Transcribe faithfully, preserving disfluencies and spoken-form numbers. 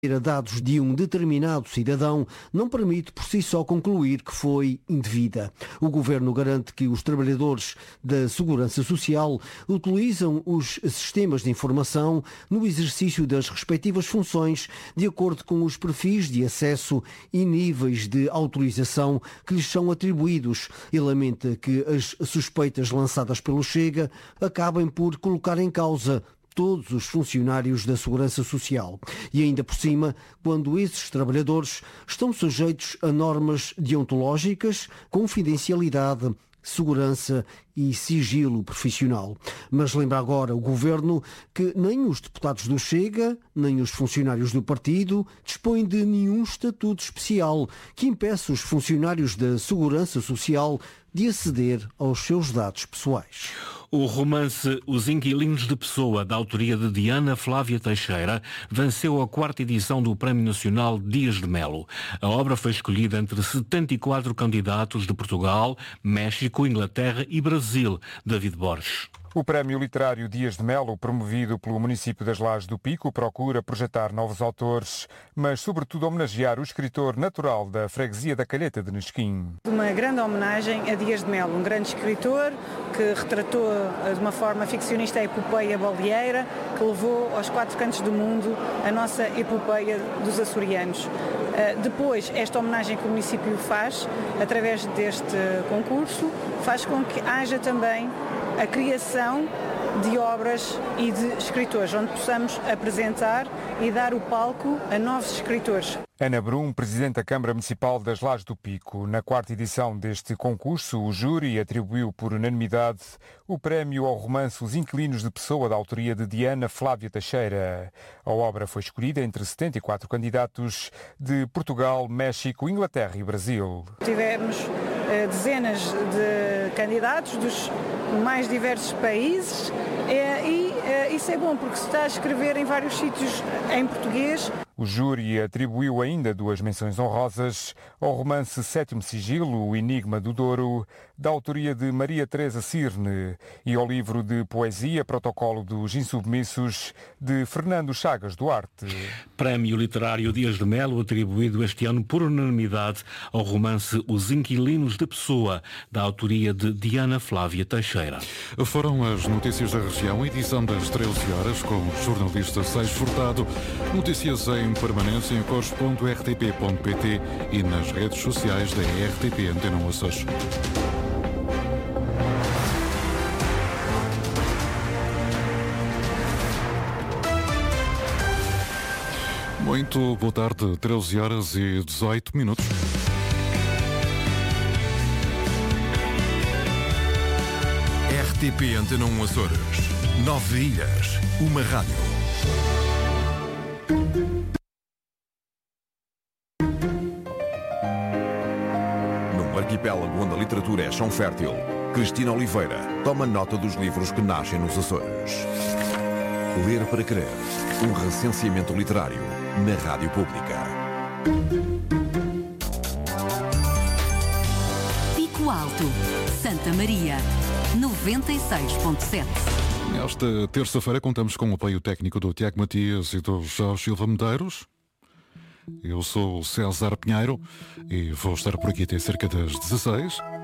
a dados de um determinado cidadão não permite por si só concluir que foi indevida. O Governo garante que os trabalhadores da Segurança Social utilizam os sistemas de informação no exercício das respectivas funções de acordo com os perfis de acesso e níveis de autorização que lhes são atribuídos e lamenta que as suspeitas lançadas pelo Chega acabem por colocar em causa todos os funcionários da Segurança Social. E ainda por cima, quando esses trabalhadores estão sujeitos a normas deontológicas, confidencialidade, segurança e sigilo profissional. Mas lembra agora o Governo que nem os deputados do Chega, nem os funcionários do partido dispõem de nenhum estatuto especial que impeça os funcionários da Segurança Social de aceder aos seus dados pessoais. O romance Os Inquilinos de Pessoa, da autoria de Diana Flávia Teixeira, venceu a quarta edição do Prémio Nacional Dias de Melo. A obra foi escolhida entre setenta e quatro candidatos de Portugal, México, Inglaterra e Brasil. David Borges. O Prémio Literário Dias de Melo, promovido pelo município das Lajes do Pico, procura projetar novos autores, mas sobretudo homenagear o escritor natural da freguesia da Calheta de Nesquim. Uma grande homenagem a Dias de Melo, um grande escritor que retratou de uma forma ficcionista a epopeia baleeira, que levou aos quatro cantos do mundo a nossa epopeia dos açorianos. Depois, esta homenagem que o município faz, através deste concurso, faz com que haja também a criação de obras e de escritores, onde possamos apresentar e dar o palco a novos escritores. Ana Brum, Presidente da Câmara Municipal das Lajes do Pico. Na quarta edição deste concurso, o júri atribuiu por unanimidade o prémio ao romance Os Inquilinos de Pessoa, da autoria de Diana Flávia Teixeira. A obra foi escolhida entre setenta e quatro candidatos de Portugal, México, Inglaterra e Brasil. Tivemos eh, dezenas de candidatos dos mais diversos países eh, e eh, isso é bom porque se está a escrever em vários sítios em português. O júri atribuiu ainda duas menções honrosas ao romance Sétimo Sigilo, O Enigma do Douro, da autoria de Maria Teresa Cirne, e ao livro de poesia Protocolo dos Insubmissos, de Fernando Chagas Duarte. Prémio Literário Dias de Melo, atribuído este ano por unanimidade ao romance Os Inquilinos de Pessoa, da autoria de Diana Flávia Teixeira. Foram as notícias da região, edição das treze horas, com o jornalista Seixas Furtado. Notícias em permanência em cores ponto r t p ponto p t e nas redes sociais da R T P Antena Açores. Muito boa tarde, treze horas e dezoito minutos. R T P Antena Açores. Nove ilhas, uma rádio. Num arquipélago onde a literatura é chão fértil, Cristina Oliveira toma nota dos livros que nascem nos Açores. Ler para Crer, um recenseamento literário na Rádio Pública. Pico Alto, Santa Maria, noventa e seis ponto sete. Nesta terça-feira contamos com o apoio técnico do Tiago Matias e do Jorge Silva Medeiros. Eu sou o César Pinheiro e vou estar por aqui até cerca das dezasseis.